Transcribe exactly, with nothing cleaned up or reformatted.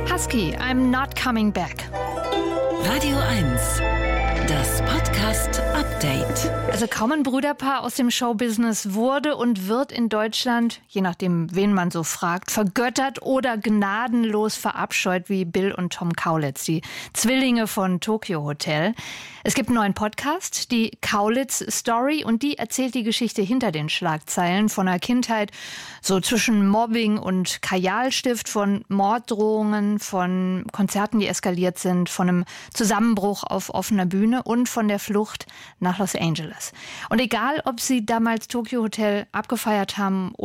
Husky, I'm not coming back. Radio eins, das Podcast-Update. Also kaum ein Brüderpaar aus dem Showbusiness wurde und wird in Deutschland, je nachdem wen man so fragt, vergöttert oder gnadenlos verabscheut wie Bill und Tom Kaulitz, die Zwillinge von Tokio Hotel. Es gibt einen neuen Podcast, die Kaulitz Story, und die erzählt die Geschichte hinter den Schlagzeilen von einer Kindheit, so zwischen Mobbing und Kajalstift, von Morddrohungen, von Konzerten, die eskaliert sind, von einem Zusammenbruch auf offener Bühne und von der Flucht nach Los Angeles. Und egal, ob sie damals Tokio Hotel abgefeiert haben